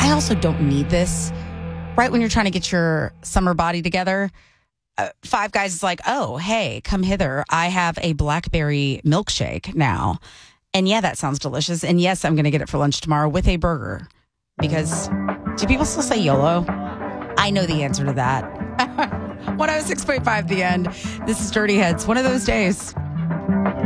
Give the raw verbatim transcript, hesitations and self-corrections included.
I also don't need this. Right when you're trying to get your summer body together, uh, Five Guys is like, oh, hey, come hither. I have a blackberry milkshake now. And yeah, that sounds delicious. And yes, I'm going to get it for lunch tomorrow with a burger. Because do people still say YOLO? I know the answer to that. one oh six point five The End. This is Dirty Heads. One of those days.